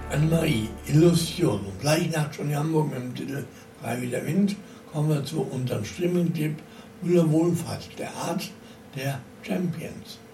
Annemarie, Illusion. Und gleich nach Johnny Hamburg mit dem Titel Frei wie der Wind kommen wir zu unserem Streaming-Tipp Müller Wohlfahrt, der Art der Champions.